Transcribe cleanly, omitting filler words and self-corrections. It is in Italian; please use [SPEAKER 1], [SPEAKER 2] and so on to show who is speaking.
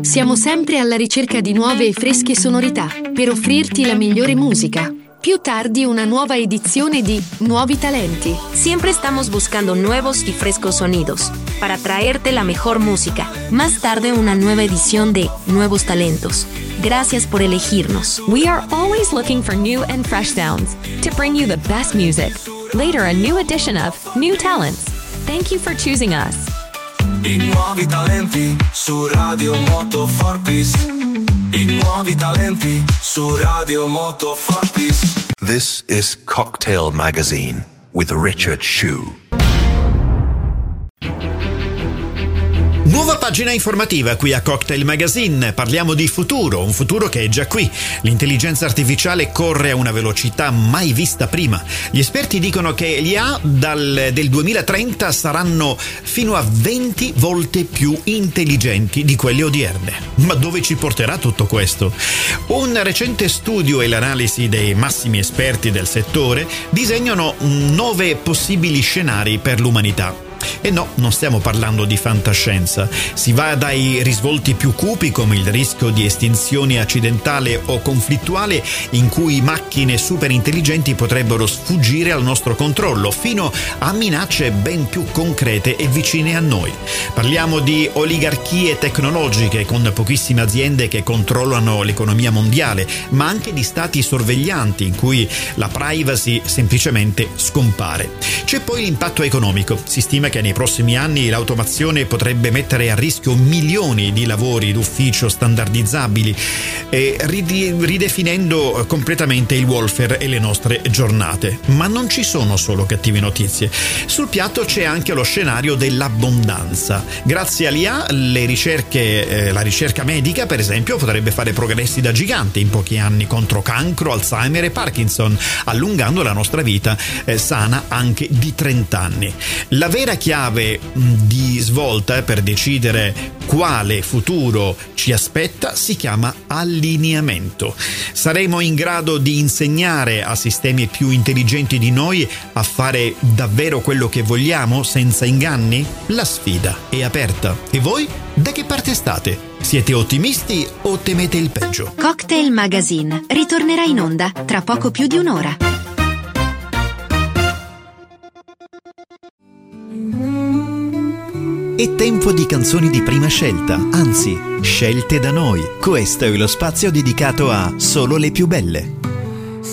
[SPEAKER 1] Siamo sempre alla ricerca di nuove e fresche sonorità per offrirti la migliore musica. Più tardi una nueva edición de Nuevi Talenti.
[SPEAKER 2] Siempre estamos buscando nuevos y frescos sonidos para traerte la mejor música. Más tarde una nueva edición de Nuevos Talentos. Gracias por elegirnos.
[SPEAKER 3] We are always looking for new and fresh sounds to bring you the best music. Later a new edition of New Talents. Thank you for choosing us.
[SPEAKER 4] I nuovi talenti su Radio Moto Fortis. I nuovi talenti su Radio Moto Fortis.
[SPEAKER 5] This is Cocktail Magazine with Richard Shue.
[SPEAKER 6] Nuova pagina informativa qui a Cocktail Magazine. Parliamo di futuro, un futuro che è già qui. L'intelligenza artificiale corre a una velocità mai vista prima. Gli esperti dicono che gli IA del 2030 saranno fino a 20 volte più intelligenti di quelle odierne. Ma dove ci porterà tutto questo? Un recente studio e l'analisi dei massimi esperti del settore disegnano 9 possibili scenari per l'umanità. E no, non stiamo parlando di fantascienza. Si va dai risvolti più cupi, come il rischio di estinzione accidentale o conflittuale, in cui macchine super intelligenti potrebbero sfuggire al nostro controllo, fino a minacce ben più concrete e vicine a noi. Parliamo di oligarchie tecnologiche con pochissime aziende che controllano l'economia mondiale, ma anche di stati sorveglianti in cui la privacy semplicemente scompare. C'è poi l'impatto economico. Si stima che nei prossimi anni l'automazione potrebbe mettere a rischio milioni di lavori d'ufficio standardizzabili, ridefinendo completamente il welfare e le nostre giornate. Ma non ci sono solo cattive notizie. Sul piatto c'è anche lo scenario dell'abbondanza. Grazie all'IA la ricerca medica, per esempio, potrebbe fare progressi da gigante in pochi anni contro cancro, Alzheimer e Parkinson, allungando la nostra vita sana anche di 30 anni. La vera chiave di svolta per decidere quale futuro ci aspetta si chiama allineamento. Saremo in grado di insegnare a sistemi più intelligenti di noi a fare davvero quello che vogliamo senza inganni? La sfida è aperta. E voi? Da che parte state? Siete ottimisti o temete il peggio?
[SPEAKER 1] Cocktail Magazine ritornerà in onda tra poco più di un'ora.
[SPEAKER 6] È tempo di canzoni di prima scelta, anzi, scelte da noi. Questo è lo spazio dedicato a solo le più belle.